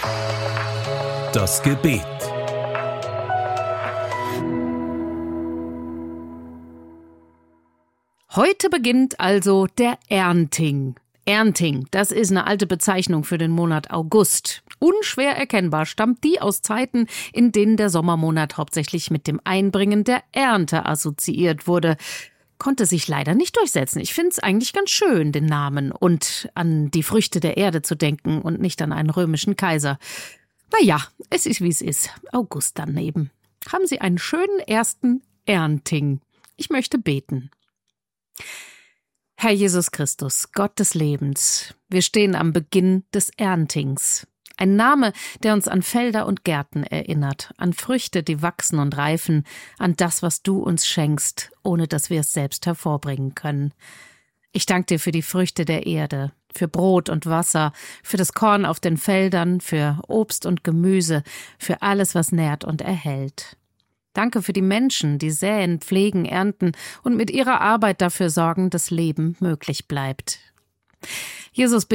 Das Gebet. Heute beginnt also der Ernting. Ernting, das ist eine alte Bezeichnung für den Monat August. Unschwer erkennbar stammt die aus Zeiten, in denen der Sommermonat hauptsächlich mit dem Einbringen der Ernte assoziiert wurde. Konnte sich leider nicht durchsetzen. Ich finde es eigentlich ganz schön, den Namen und an die Früchte der Erde zu denken und nicht an einen römischen Kaiser. Naja, es ist wie es ist. August daneben. Haben Sie einen schönen ersten Ernting. Ich möchte beten. Herr Jesus Christus, Gott des Lebens, wir stehen am Beginn des Erntings. Ein Name, der uns an Felder und Gärten erinnert, an Früchte, die wachsen und reifen, an das, was du uns schenkst, ohne dass wir es selbst hervorbringen können. Ich danke dir für die Früchte der Erde, für Brot und Wasser, für das Korn auf den Feldern, für Obst und Gemüse, für alles, was nährt und erhält. Danke für die Menschen, die säen, pflegen, ernten und mit ihrer Arbeit dafür sorgen, dass Leben möglich bleibt. Jesus,